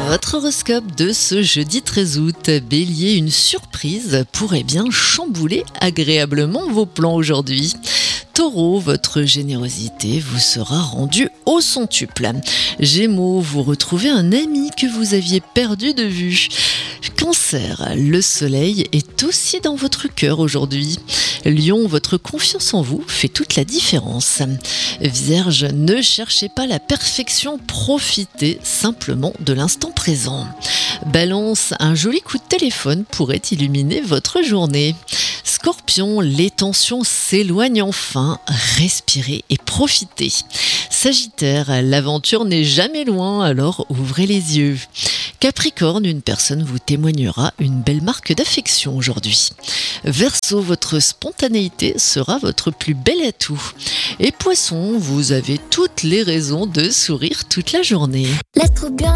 Votre horoscope de ce jeudi 13 août. Bélier, une surprise pourrait bien chambouler agréablement vos plans aujourd'hui. Taureau, votre générosité vous sera rendue au centuple. Gémeaux, vous retrouvez un ami que vous aviez perdu de vue. Cancer, le soleil est aussi dans votre cœur aujourd'hui. Lion, votre confiance en vous fait toute la différence. Vierge, ne cherchez pas la perfection, profitez simplement de l'instant présent. Balance, un joli coup de téléphone pourrait illuminer votre journée. Scorpion, les tensions s'éloignent enfin, respirez et profitez. Sagittaire, l'aventure n'est jamais loin, alors ouvrez les yeux. Capricorne, une personne vous témoignera une belle marque d'affection aujourd'hui. Verseau, votre spontanéité sera votre plus bel atout. Et Poisson, vous avez toutes les raisons de sourire toute la journée. L'être bien.